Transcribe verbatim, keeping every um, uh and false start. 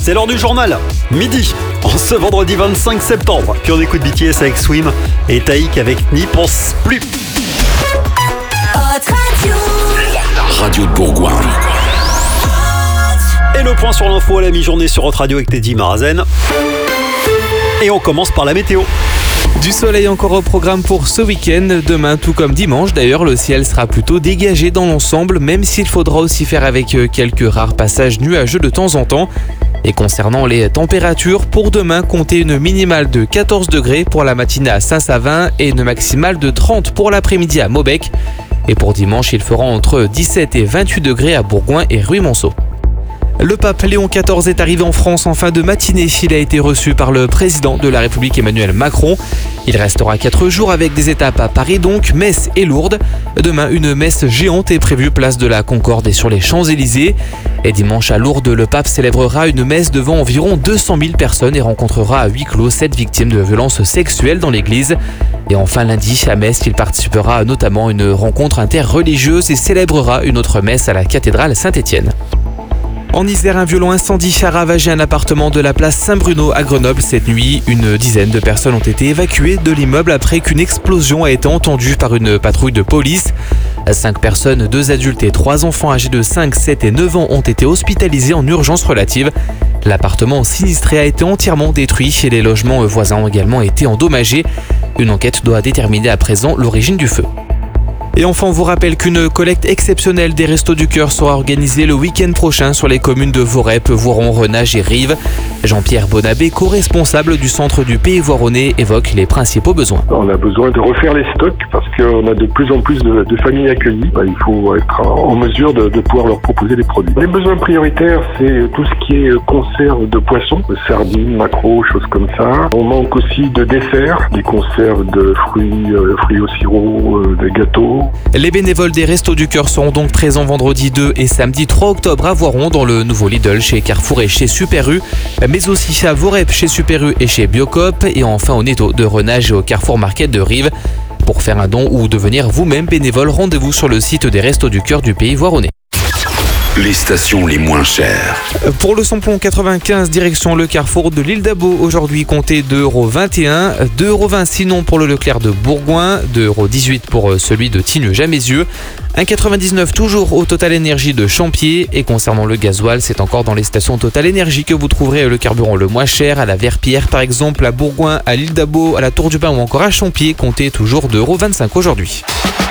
C'est l'heure du journal, midi, en ce vendredi vingt-cinq septembre. Puis on écoute B T S avec Swim et Taïk avec N'y pense plus. La radio de Bourgoin. Et le point sur l'info à la mi-journée sur Hot Radio avec Teddy Marazen. Et on commence par la météo. Du soleil encore au programme pour ce week-end. Demain, tout comme dimanche, d'ailleurs, le ciel sera plutôt dégagé dans l'ensemble, même s'il faudra aussi faire avec quelques rares passages nuageux de temps en temps. Et concernant les températures, pour demain, comptez une minimale de quatorze degrés pour la matinée à Saint-Savin et une maximale de trente pour l'après-midi à Maubec. Et pour dimanche, il fera entre dix-sept et vingt-huit degrés à Bourgoin et Ruy-Monceau. Le pape Léon quatorze est arrivé en France en fin de matinée. Il a été reçu par le président de la République Emmanuel Macron. Il restera quatre jours avec des étapes à Paris donc, Metz et Lourdes. Demain, une messe géante est prévue place de la Concorde et sur les Champs-Élysées. Et dimanche à Lourdes, le pape célébrera une messe devant environ deux cent mille personnes et rencontrera à huis clos sept victimes de violences sexuelles dans l'église. Et enfin lundi, à Metz, il participera notamment à une rencontre interreligieuse et célébrera une autre messe à la cathédrale Saint-Étienne. En Isère, un violent incendie a ravagé un appartement de la place Saint-Bruno à Grenoble cette nuit. Une dizaine de personnes ont été évacuées de l'immeuble après qu'une explosion a été entendue par une patrouille de police. Cinq personnes, deux adultes et trois enfants âgés de cinq, sept et neuf ans ont été hospitalisés en urgence relative. L'appartement sinistré a été entièrement détruit et les logements voisins ont également été endommagés. Une enquête doit déterminer à présent l'origine du feu. Et enfin, on vous rappelle qu'une collecte exceptionnelle des Restos du Cœur sera organisée le week-end prochain sur les communes de Vorep, Voiron, Renage et Rives. Jean-Pierre Bonabé, co-responsable du centre du Pays Voironnais, évoque les principaux besoins. On a besoin de refaire les stocks parce qu'on a de plus en plus de, de familles accueillies. Il faut être en mesure de, de pouvoir leur proposer des produits. Les besoins prioritaires, c'est tout ce qui est conserve de poissons, de sardines, maquereaux, choses comme ça. On manque aussi de desserts, des conserves de fruits, euh, fruits au sirop, euh, des gâteaux. Les bénévoles des Restos du Cœur seront donc présents vendredi deux et samedi trois octobre à Voiron dans le nouveau Lidl chez Carrefour et chez Super U, mais aussi à Vorep chez Super U et chez Biocoop et enfin au Netto de Renage et au Carrefour Market de Rives. Pour faire un don ou devenir vous-même bénévole, rendez-vous sur le site des Restos du Cœur du Pays Voironnais. Les stations les moins chères. Pour le samplon quatre-vingt-quinze, direction le carrefour de l'île d'Abo, aujourd'hui comptez deux euros vingt et un, deux euros vingt sinon pour le Leclerc de Bourgoin, deux euros dix-huit pour celui de Tignes-Jamézieux, un euro quatre-vingt-dix-neuf toujours au Total Énergie de Champier. Et concernant le gasoil, c'est encore dans les stations Total Énergie que vous trouverez le carburant le moins cher, à la Verpierre par exemple, à Bourgoin, à l'île d'Abo, à la Tour du Pin ou encore à Champier, comptez toujours deux euros vingt-cinq aujourd'hui.